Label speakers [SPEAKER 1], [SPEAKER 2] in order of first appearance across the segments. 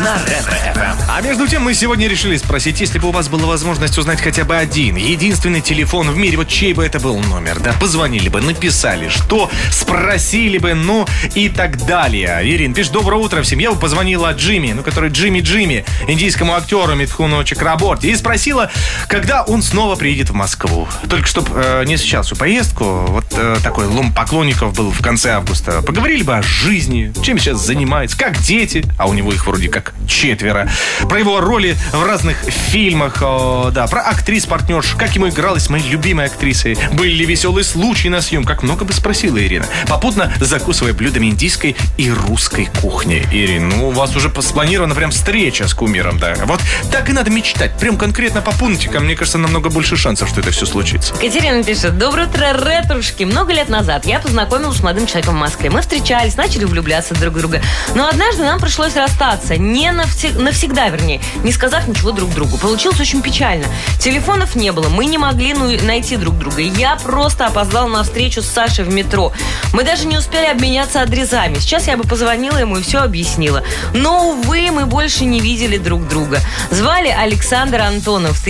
[SPEAKER 1] на Ретро-ФМ.
[SPEAKER 2] А между тем мы сегодня решили спросить, если бы у вас была возможность узнать хотя бы один, единственный телефон в мире, вот чей бы это был номер, да, позвонили бы, написали, что, спросили бы, ну и так далее. Ирина пишет: доброе утро всем, я бы позвонила Джимми, который Джимми, индийскому актеру Митхуну Чакраборти, и спросила, когда он снова приедет в Москву. Только чтоб не сейчас всю поездку, вот такой лом поклонников был в конце августа. Поговорили бы о жизни, чем сейчас занимается, как дети, а у него их вроде как 4, про его роли в разных фильмах, да, про актрис-партнерш, как ему игралось с моей любимой актрисой, были ли веселые случаи на съемках, много бы спросила Ирина, попутно закусывая блюдами индийской и русской кухни. Ирина, ну у вас уже спланирована прям встреча с кумиром, да, вот так и надо мечтать, прям конкретно по пунктикам, мне кажется, намного больше шансов, что это все случится.
[SPEAKER 3] Катерина пишет: доброе утро, ретрушки. Много лет назад я познакомилась с молодым человеком в Москве. Мы встречались, начали влюбляться друг в друга. Но однажды нам пришлось расстаться. Навсегда, вернее, не сказав ничего друг другу. Получилось очень печально. Телефонов не было, мы не могли найти друг друга. Я просто опоздала на встречу с Сашей в метро. Мы даже не успели обменяться адресами. Сейчас я бы позвонила ему и все объяснила. Но, увы, мы больше не видели друг друга. Звали Александр Антонов,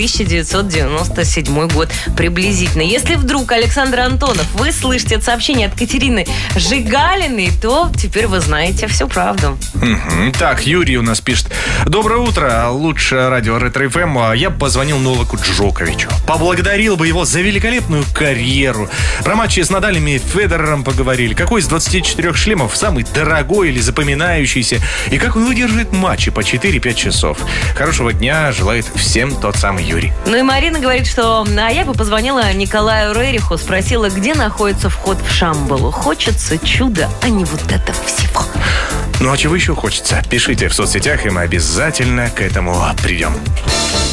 [SPEAKER 3] 1997 год приблизительно. Если вдруг, Александр Антонов, вы слышите это сообщение от Катерины Жигалиной, то теперь вы знаете всю правду.
[SPEAKER 2] Так, Юрий у нас пишет: доброе утро, лучшее радио Ретро-ФМ. Я бы позвонил Новаку Джоковичу, поблагодарил бы его за великолепную карьеру. Про матчи с Надалем и Федерером поговорили. Какой из 24 шлемов самый дорогой или запоминающийся, и как он выдерживает матчи по 4-5 часов. Хорошего дня желает всем тот самый Юрий.
[SPEAKER 3] Ну и Марина говорит, что я бы позвонила Николаю Рериху, спросила, где находится вход в Шамбалу. Хочется чуда, а не вот это всего.
[SPEAKER 2] Ну а чего еще хочется? Пишите в соцсетях, и мы обязательно к этому придем.